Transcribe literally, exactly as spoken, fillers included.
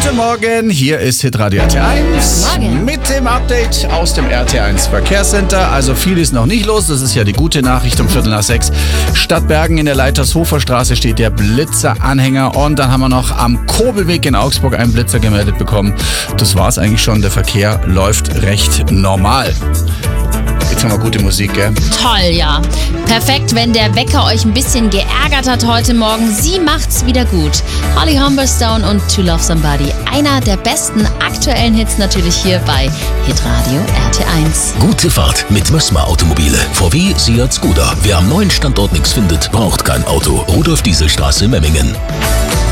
Guten Morgen, hier ist Hitradio R T eins Morgen. mit dem Update aus dem R T eins Verkehrscenter. Also viel ist noch nicht los, das ist ja die gute Nachricht um Viertel nach sechs. Stadt Bergen in der Leitershofer Straße steht der Blitzeranhänger und dann haben wir noch am Kobelweg in Augsburg einen Blitzer gemeldet bekommen. Das war's eigentlich schon, der Verkehr läuft recht normal. Jetzt haben wir gute Musik, gell? Toll, ja. Perfekt, wenn der Wecker euch ein bisschen geärgert hat heute Morgen. Sie macht's wieder gut. Holly Humberstone und To Love Somebody. Einer der besten aktuellen Hits natürlich hier bei Hitradio R T eins. Gute Fahrt mit Mössmer Automobile. V W, Seat, Skoda. Wer am neuen Standort nichts findet, braucht kein Auto. Rudolf-Diesel-Straße, Memmingen.